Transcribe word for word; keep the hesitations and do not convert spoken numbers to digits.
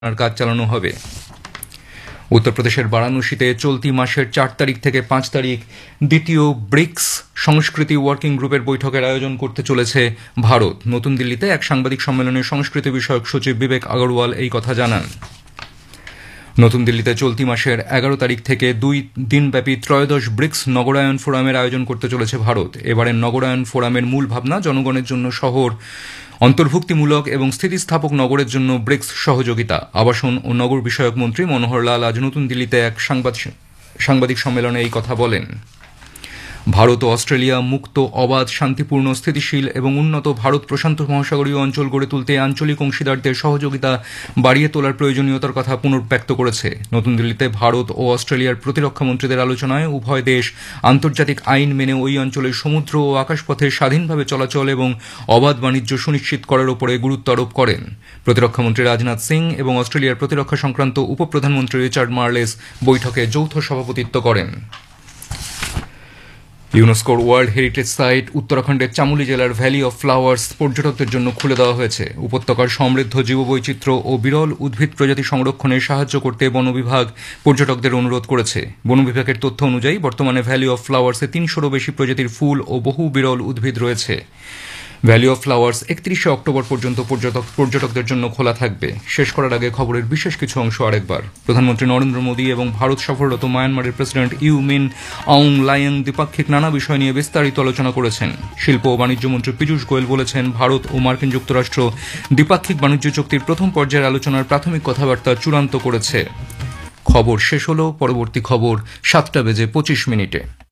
আর কাজ চালানো হবে। উত্তরপ্রদেশের বারাণসীতে চলতি মাসের চার তারিখ থেকে পাঁচ তারিখ দ্বিতীয় ব্রিক্স সংস্কৃতি ওয়ার্কিং গ্রুপের বৈঠকের আয়োজন করতে চলেছে ভারত। নতুন দিল্লিতে এক সাংবাদিক সম্মেলনে সংস্কৃতি বিষয়ক সচিব বিবেক আগরওয়াল এই কথা জানান। নতুন দিল্লিতে চলতি মাসের এগারো তারিখ থেকে দুই দিনব্যাপী ত্রয়োদশ ব্রিক্স নগরায়ন ফোরামের আয়োজন করতে চলেছে ভারত। এবারের নগরায়ন ফোরামের মূল ভাবনা জনগণের জন্য শহর অন্তর্ভুক্তিমূলক এবং স্থিতিস্থাপক নগরের জন্য ব্রিক্স সহযোগিতা। আবাসন ও নগর বিষয়ক মন্ত্রী মনোহর লাল আজ নতুন দিল্লিতে এক সাংবাদিক সম্মেলনে এই কথা বলেন। ভারত ও অস্ট্রেলিয়া মুক্ত, অবাধ, শান্তিপূর্ণ, স্থিতিশীল এবং উন্নত ভারত প্রশান্ত মহাসাগরীয় অঞ্চল গড়ে তুলতে আঞ্চলিক অংশীদারদের সহযোগিতা বাড়িয়ে তোলার প্রয়োজনীয়তার কথা পুনর্ব্যক্ত করেছে। নতুন দিল্লিতে ভারত ও অস্ট্রেলিয়ার প্রতিরক্ষা মন্ত্রীদের আলোচনায় উভয় দেশ আন্তর্জাতিক আইন মেনে ওই অঞ্চলের সমুদ্র ও আকাশপথে স্বাধীনভাবে চলাচল এবং অবাধ বাণিজ্য সুনিশ্চিত করার উপরে গুরুত্ব আরোপ করেন। প্রতিরক্ষামন্ত্রী রাজনাথ সিং এবং অস্ট্রেলিয়ার প্রতিরক্ষা সংক্রান্ত উপপ্রধানমন্ত্রী রিচার্ড মার্লেস বৈঠকে যৌথ সভাপতিত্ব করেন। ইউনেস্কোর ওয়ার্ল্ড হেরিটেজ সাইট উত্তরাখণ্ডের চামোলি জেলার ভ্যালি অফ ফ্লাওয়ার্স পর্যটকদের জন্য খুলে দেওয়া হয়েছে। উপত্যকার সমৃদ্ধ জীববৈচিত্র্য ও বিরল উদ্ভিদ প্রজাতি সংরক্ষণে সাহায্য করতে বন বিভাগ পর্যটকদের অনুরোধ করেছে। বন বিভাগের তথ্য অনুযায়ী বর্তমানে ভ্যালি অফ ফ্লাওয়ার্সে তিনশোরও বেশি প্রজাতির ফুল ও বহু বিরল উদ্ভিদ রয়েছে। ভ্যালি অফ ফ্লাওয়ার্স একত্রিশে অক্টোবর পর্যন্ত পর্যটক পর্যটকদের জন্য খোলা থাকবে। শেষ করার আগে খবরের বিশেষ কিছু অংশ আরেকবার। প্রধানমন্ত্রী নরেন্দ্র মোদী এবং ভারত সফররত মায়ানমারের president you mean Aung lying দ্বিপাক্ষিক নানা বিষয় নিয়ে বিস্তারিত আলোচনা করেছেন। শিল্প ও বাণিজ্য মন্ত্রী পীযূষ গোয়েল বলেছেন, ভারত ও মার্কিন যুক্তরাষ্ট্র দ্বিপাক্ষিক বাণিজ্য চুক্তির প্রথম পর্যায়ের আলোচনার প্রাথমিক কথাবার্তা চূড়ান্ত করেছে। খবর শেষ হল। পরবর্তী খবর সাতটা বেজে পঁচিশ মিনিটে।